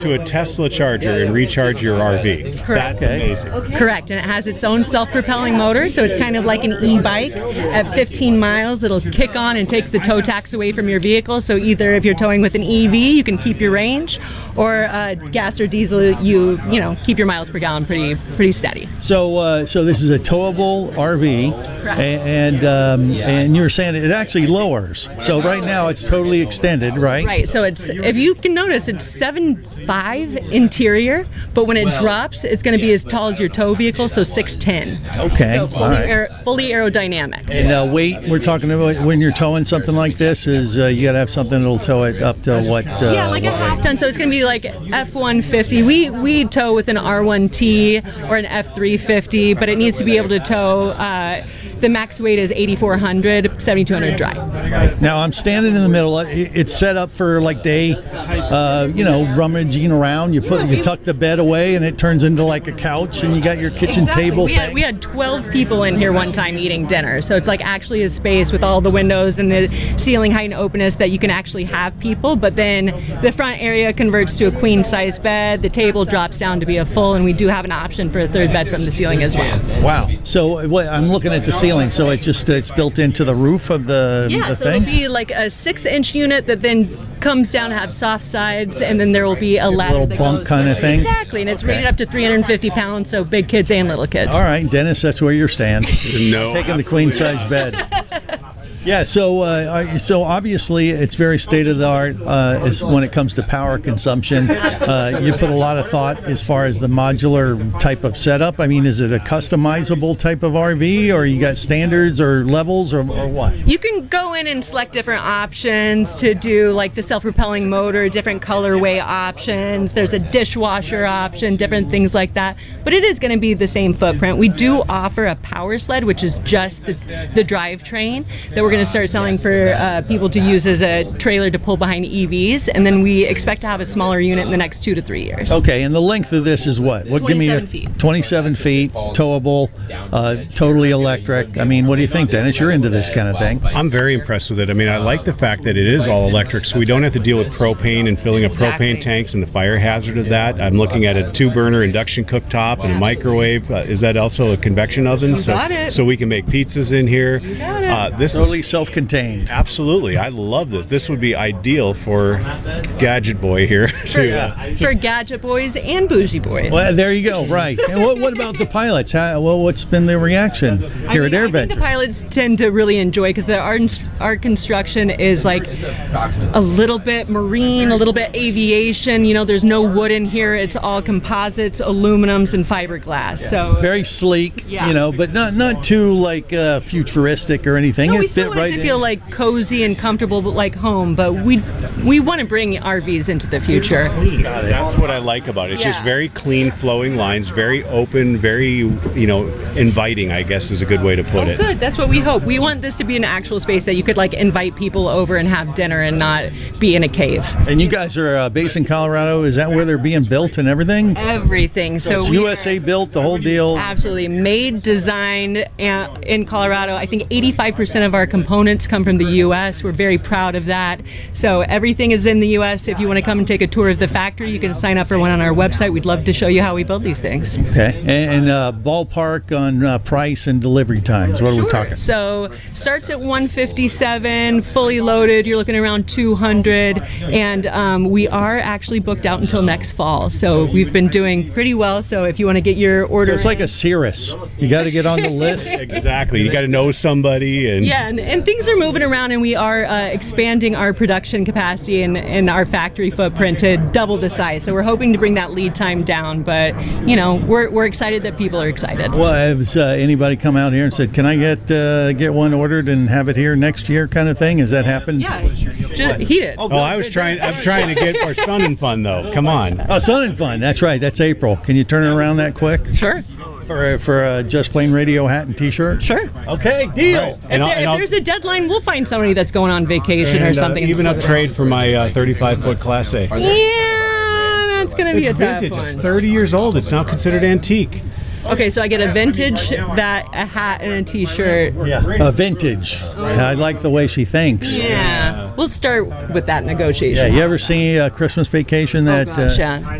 to a Tesla charger and recharge your RV. Correct. That's amazing. Correct, and it has its own self-propelling motor, so it's kind of like an e-bike. At 15 miles, it'll kick on and take the tow tax away from your vehicle. So either if you're towing with an EV, you can keep your range, or gas or diesel, you know, keep your miles per gallon pretty steady. So this is a towable RV, and you're saying it actually lowers. So right now it's totally extended, right? Right. So it's, if you can notice, it's 7'5" interior, but when it drops, it's going to be as tall as your tow vehicle, so 6'10". Okay. So fully aerodynamic. And weight, we're talking about when you're towing something like this, is you got to have something that'll tow it up to what? Yeah, like a half ton. So it's going to be like F-150. We tow with an R1T or an F-350, but it needs to be able to tow. The max weight is 8,400, 7,200 dry. Now I'm standing in the middle. It's set up for like day, you know, rummaging around. You tuck the bed away, and it turns into like a couch, and you got your kitchen table. We had 12 people in here one time eating dinner, so it's like actually a space with all the windows and the ceiling height and openness that you can actually have people. But then the front area converts to a queen size bed. The table drops down to be a full, and we do have an option for a third bed from the ceiling as well. Wow! So I'm looking at the ceiling. So it's built into the roof of the so thing? It'll be like a 6-inch unit that then comes down to have soft sides, and then there will be a ladder, little bunk kind of thing. Exactly, and it's rated up to 350 pounds, so big kids and little kids. All right, Dennis, that's where you're staying. No, taking the queen size bed. Yeah, so obviously it's very state of the art as when it comes to power consumption. You put a lot of thought as far as the modular type of setup. I mean, is it a customizable type of RV, or you got standards or levels, or what? You can go in and select different options to do like the self-propelling motor, different colorway options. There's a dishwasher option, different things like that. But it is going to be the same footprint. We do offer a power sled, which is just the drivetrain that we're going to start selling for people to use as a trailer to pull behind EVs, and then we expect to have a smaller unit in the next 2 to 3 years. Okay, and the length of this is what? 27 feet. 27 feet, towable, totally electric. I mean, what do you think, Dennis? You're into this kind of thing. I'm very impressed with it. I mean, I like the fact that it is all electric, so we don't have to deal with propane and filling up propane tanks and the fire hazard of that. I'm looking at a 2-burner induction cooktop and a microwave. Is that also a convection oven? So we can make pizzas in here. This totally is self-contained. Absolutely. I love this. This would be ideal for Gadget Boy here. For Gadget Boys and Bougie Boys. Well, there you go. Right. And what about the pilots? What's been the reaction here at AirVenture? I think the pilots tend to really enjoy, because our construction is like a little bit marine, a little bit aviation. You know, there's no wood in here. It's all composites, aluminums, and fiberglass. So very sleek, yeah. You know, but not too like futuristic or anything. No, we still want it to feel like cozy and comfortable, but like home. But we want to bring RVs into the future. That's what I like about it. It's just very clean, flowing lines, very open, very inviting, I guess is a good way to put it. Good. That's what we hope. We want this to be an actual space that you could like invite people over and have dinner and not be in a cave. And you guys are based in Colorado. Is that where they're being built and everything? Everything. So it's USA built, the whole deal. Absolutely. Made, designed in Colorado. I think 85% of our components come from the U.S. We're very proud of that. So everything is in the U.S. If you want to come and take a tour of the factory, you can sign up for one on our website. We'd love to show you how we build these things. Okay. And ballpark on price and delivery times. What are we talking? So starts at $157, fully loaded. You're looking around $200, and we are actually booked out until next fall. So we've been doing pretty well. So if you want to get your order, so it's like a Cirrus. You got to get on the list. Exactly. You got to know somebody, and and things are moving around, and we are expanding our production capacity and our factory footprint to double the size. So we're hoping to bring that lead time down. But we're excited that people are excited. Well, has anybody come out here and said, "Can I get one ordered and have it here next year?" kind of thing? Has that happened? Yeah, he did. Oh, I'm trying to get our Sun and Fun though. Come on. Oh, Sun and Fun. That's right. That's April. Can you turn it around that quick? Sure. For a Just Plain Radio hat and T-shirt? Sure. Okay, deal. Right. If there's a deadline, we'll find somebody that's going on vacation or something. Even upgrade for my 35-foot Class A. Yeah, that's going to be a tough vintage. one. It's 30 years old. It's now considered antique. Okay, so I get a vintage, that, a hat, and a t-shirt. Yeah, a vintage. I like the way she thinks. Yeah. We'll start with that negotiation. Yeah, you ever see Christmas Vacation? That gosh, yeah.